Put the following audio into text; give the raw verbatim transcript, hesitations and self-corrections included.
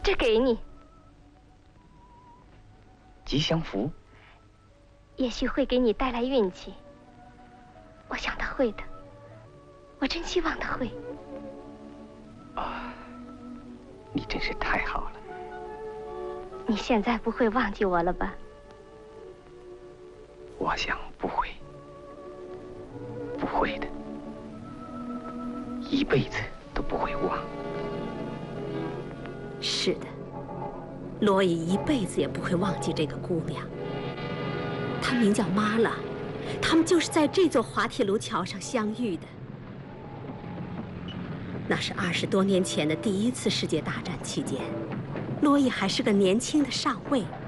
这给你。 吉祥符。 也许会给你带来运气。我想他会的，我真希望他会。 啊，你真是太好了。 你现在不会忘记我了吧？ 我想不会，不会的，一辈子都不会忘。 是的，罗伊一辈子也不会忘记这个姑娘。她名叫玛拉，他们就是在这座滑铁卢桥上相遇的。那是二十多年前的第一次世界大战期间，罗伊还是个年轻的上尉。